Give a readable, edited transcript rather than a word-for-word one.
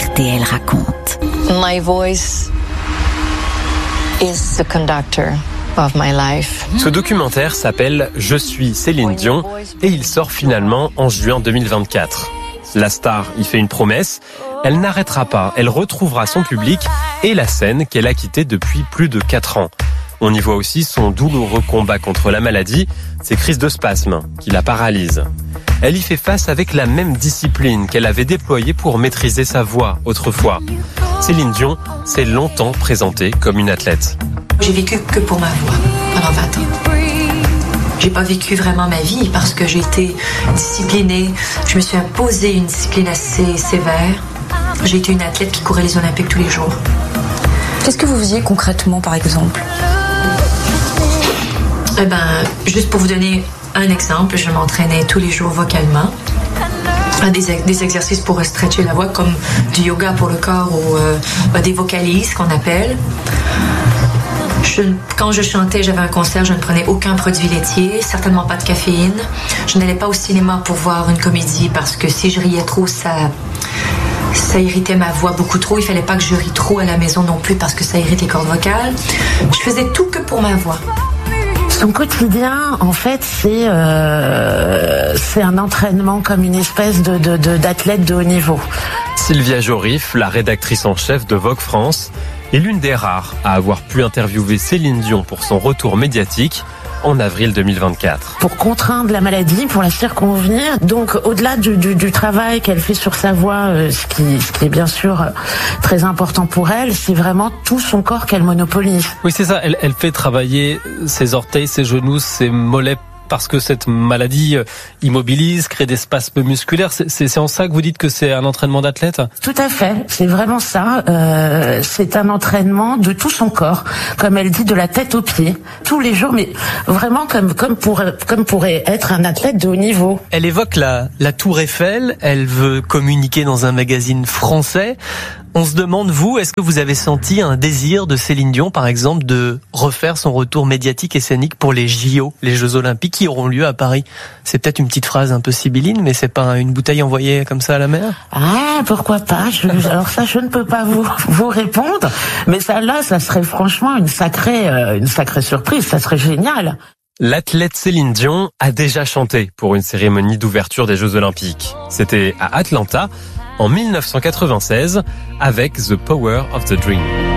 RTL raconte. My voice is the conductor of my life. Ce documentaire s'appelle « Je suis Céline Dion » et il sort finalement en juin 2024. La star y fait une promesse, elle n'arrêtera pas, elle retrouvera son public et la scène qu'elle a quittée depuis plus de 4 ans. On y voit aussi son douloureux combat contre la maladie, ses crises de spasme qui la paralysent. Elle y fait face avec la même discipline qu'elle avait déployée pour maîtriser sa voix autrefois. Céline Dion s'est longtemps présentée comme une athlète. J'ai vécu que pour ma voix pendant 20 ans. J'ai pas vécu vraiment ma vie parce que j'ai été disciplinée. Je me suis imposée une discipline assez sévère. J'ai été une athlète qui courait les Olympiques tous les jours. Qu'est-ce que vous faisiez concrètement, par exemple? Juste pour vous donner un exemple, je m'entraînais tous les jours vocalement. Des exercices pour stretcher la voix, comme du yoga pour le corps ou des vocalises qu'on appelle. Quand je chantais, j'avais un concert, je ne prenais aucun produit laitier, certainement pas de caféine. Je n'allais pas au cinéma pour voir une comédie parce que si je riais trop, ça irritait ma voix beaucoup trop. Il fallait pas que je rie trop à la maison non plus parce que ça irrite les cordes vocales. Je faisais tout que pour ma voix. Son quotidien, en fait, c'est un entraînement comme une espèce d'athlète de haut niveau. Sylvia Jorif, la rédactrice en chef de Vogue France, est l'une des rares à avoir pu interviewer Céline Dion pour son retour médiatique en avril 2024. Pour contraindre la maladie, pour la circonvenir. Donc, au-delà du travail qu'elle fait sur sa voix, ce qui est bien sûr très important pour elle, c'est vraiment tout son corps qu'elle monopolise. Oui, c'est ça. Elle fait travailler ses orteils, ses genoux, ses mollets, parce que cette maladie immobilise, crée des spasmes musculaires. C'est en ça que vous dites que c'est un entraînement d'athlète? Tout à fait, c'est vraiment ça. C'est un entraînement de tout son corps, comme elle dit, de la tête aux pieds, tous les jours, mais vraiment comme pourrait être un athlète de haut niveau. Elle évoque la Tour Eiffel, elle veut communiquer dans un magazine français. On se demande, vous, est-ce que vous avez senti un désir de Céline Dion, par exemple, de refaire son retour médiatique et scénique pour les JO, les Jeux Olympiques qui auront lieu à Paris? C'est peut-être une petite phrase un peu sibylline, mais c'est pas une bouteille envoyée comme ça à la mer? Ah, pourquoi pas? Alors ça, je ne peux pas vous répondre, mais ça serait franchement une sacrée surprise, ça serait génial. L'athlète Céline Dion a déjà chanté pour une cérémonie d'ouverture des Jeux Olympiques. C'était à Atlanta, en 1996, avec The Power of the Dream.